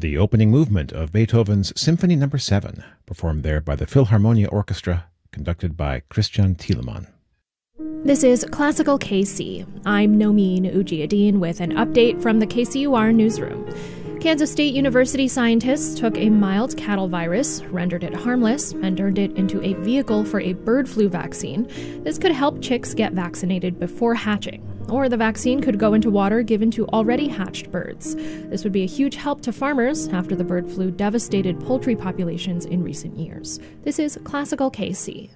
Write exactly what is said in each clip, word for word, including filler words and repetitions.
the opening movement of Beethoven's Symphony Number seven, performed there by the Philharmonia Orchestra, conducted by Christian Thielemann. This is Classical K C. I'm Nomeen Ujiyedin with an update from the K C U R newsroom. Kansas State University scientists took a mild cattle virus, rendered it harmless, and turned it into a vehicle for a bird flu vaccine. This could help chicks get vaccinated before hatching. Or the vaccine could go into water given to already hatched birds. This would be a huge help to farmers after the bird flu devastated poultry populations in recent years. This is Classical K C.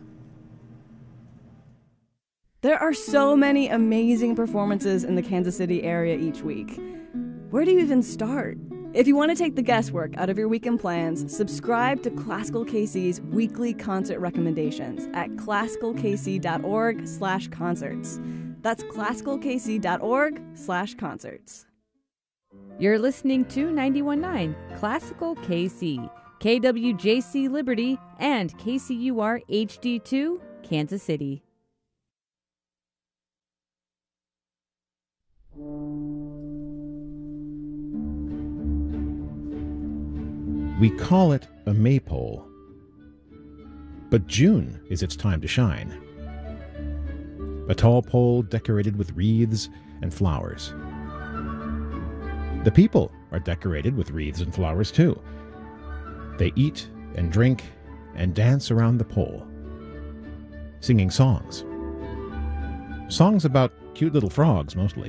There are so many amazing performances in the Kansas City area each week. Where do you even start? If you want to take the guesswork out of your weekend plans, subscribe to Classical K C's weekly concert recommendations at classical k c dot org slash concerts. That's classical k c dot org slash concerts. You're listening to ninety-one point nine Classical K C, K W J C Liberty, and K C U R H D two, Kansas City. We call it a maypole, but June is its time to shine. A tall pole decorated with wreaths and flowers. The people are decorated with wreaths and flowers too. They eat and drink and dance around the pole, singing songs. Songs about cute little frogs, mostly.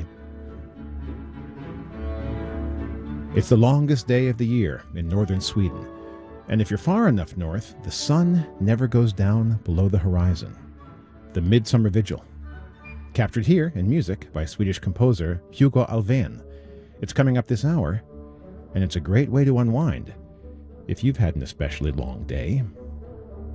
It's the longest day of the year in northern Sweden, and if you're far enough north, the sun never goes down below the horizon. The Midsummer Vigil, captured here in music by Swedish composer Hugo Alfvén. It's coming up this hour, and it's a great way to unwind if you've had an especially long day.